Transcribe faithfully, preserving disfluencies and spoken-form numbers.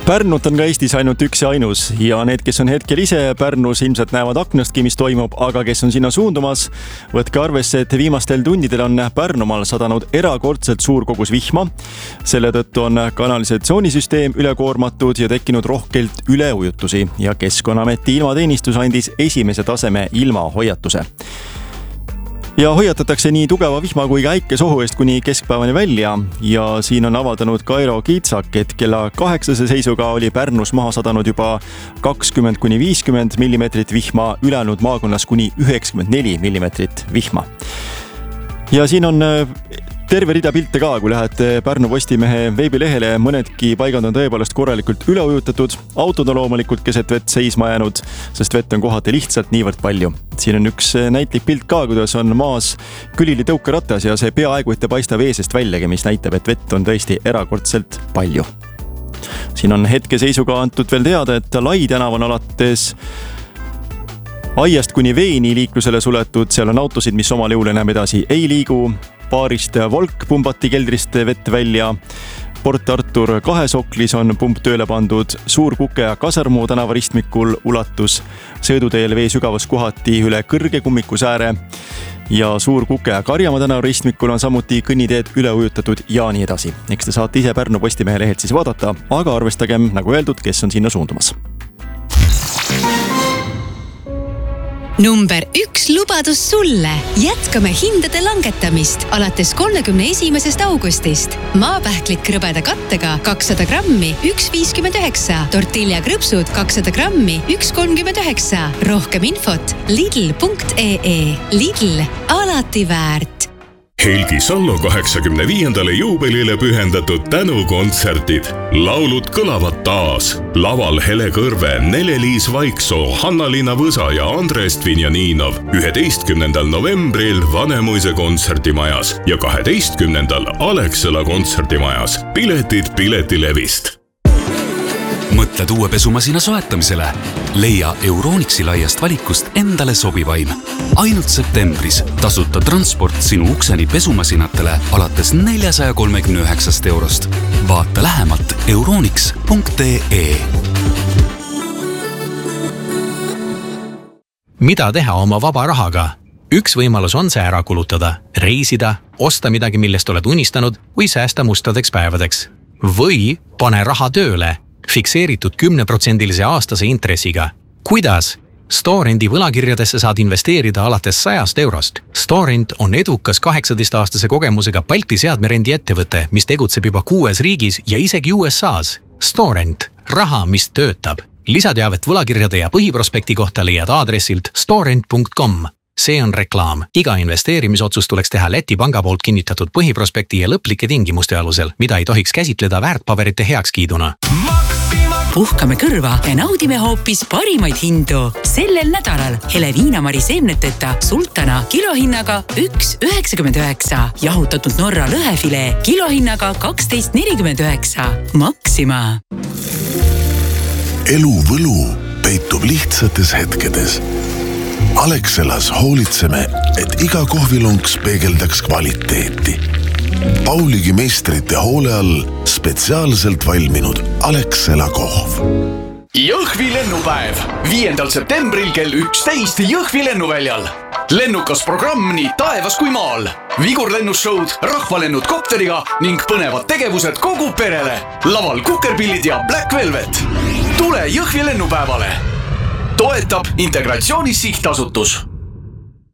Pärnut on ka Eestis ainult üks ja ainus ja need, kes on hetkel ise Pärnus, ilmselt näevad aknastki, mis toimub, aga kes on sinna suundumas, võtke arvesse, et viimastel tundidel on Pärnumaal sadanud erakordselt suur kogus vihma. Selle tõttu on kanalisatsioonisüsteem ülekoormatud ja tekkinud rohkelt üleujutusi ja Keskkonnaameti ilmateenistus andis esimese taseme ilmahoiatuse. Ja hoiatatakse nii tugeva vihma kui ka äikesohu eest kuni keskpäevani välja ja siin on avaldanud Kairo Kiitsak, et kella kaheksase seisuga oli Pärnus maha sadanud juba kakskümmend kuni viiskümmend millimeetrit vihma, ülejäänud maakonnas kuni üheksakümmend neli millimeetrit vihma. Ja siin on terve rida pilte ka, kui lähete Pärnu Postimehe veebilehele, mõnedki paigad on tõepoolest korralikult üleujutatud, autod on loomulikult keset vett seisma jäänud, sest vett on kohati lihtsalt niivõrd palju. Siin on üks näitlik pilt ka, kuidas on maas külili tõukeratas ja see peaaegu ette paista veesest väljagi, mis näitab, et vett on tõesti erakordselt palju. Siin on hetke seisuga antud veel teada, et Lai tänav on alates aiast kuni veeni liiklusele suletud, seal on autosid, mis omal jõul enam edasi ei liigu. Paarist Volk pumbati keldrist vett välja. Port Artur kahe soklis on pump tööle pandud. Suur Kuke ja Kasarmu tänava ristmikul ulatus sõiduteel vee sügavus kohati üle kõrge kummikusääre. Ja Suur Kuke ja Karjamaa tänava ristmikul on samuti kõnniteed üle ujutatud ja nii edasi. Eks te saate ise Pärnu Postimehe lehelt siis vaadata, aga arvestagem, nagu öeldud, kes on sinna suundumas. Number üks lubadus sulle. Jätkame hindade langetamist alates kolmekümne esimesest augustist. Maapähklik krõbeda kattega kakssada grammi üks viiskümmend üheksa, tortilla krõpsud kakssada grammi üks kolmkümmend üheksa. Rohkem infot lidl punkt ee. Lidl, alati väärt. Helgi Sallo kaheksakümne viiendale juubelile pühendatud tänukontsertid. Laulud kõlavad taas. Laval Hele Kõrve, Nele-Liis Vaiksoo, Hanna-Liina Võsa ja Andres Dvinjaninov üheteistkümnendal novembril Vanemuise kontserdimajas ja kaheteistkümnendal Alexela kontserdimajas. Piletid Piletilevist. Mõtled uue pesumasina soetamisele? Leia Euronixi laiast valikust endale sobivaim. Ainult septembris tasuta transport sinu ukseni pesumasinatele alates neljasaja kolmekümne üheksast eurost. Vaata lähemalt euronix punkt ee. Mida teha oma vaba rahaga? Üks võimalus on see ära kulutada, reisida, osta midagi, millest oled unistanud või säästa mustadeks päevadeks. Või pane raha tööle, fikseeritud kümneprotsendilise aastase intressiga. Kuidas? Storendi võlakirjadesse saad investeerida alates sajast eurost. Storend on edukas kaheksateistaastase kogemusega Balti seadmerendi ettevõte, mis tegutseb juba kuues riigis ja isegi U S A's. Storend, raha, mis töötab. Lisateavet võlakirjade ja põhiprospekti kohta leiad aadressilt storend punkt com. See on reklaam. Iga investeerimisotsus tuleks teha Läti panga poolt kinnitatud põhiprospekti ja lõplike tingimuste alusel, mida ei tohiks käsitleda väärtpaberite heakskiiduna. Puhkame kõrva ja naudime hoopis parimaid hindu. Sellel nädalal Hele Viinamari seemneteta sultana kilohinnaga üks üheksakümmend üheksa. Jahutatud Norra lõhefilee kilohinnaga kaksteist nelikümmend üheksa. Maxima. Elu võlu peitub lihtsates hetkedes. Alexelas hoolitseme, et iga kohvilunks peegeldaks kvaliteeti. Pauligi meistrite hoole all spetsiaalselt valminud Alexela kohv. Jõhvi lennupäev. viiendal septembril kell üksteist Jõhvi lennuväljal. Lennukas programm nii taevas kui maal. Vigurlennusshowd, rahvalennud kopteriga ning põnevad tegevused kogu perele. Laval Kukerpillid ja Black Velvet. Tule Jõhvi lennupäevale. Toetab Integratsioonis sihtasutus.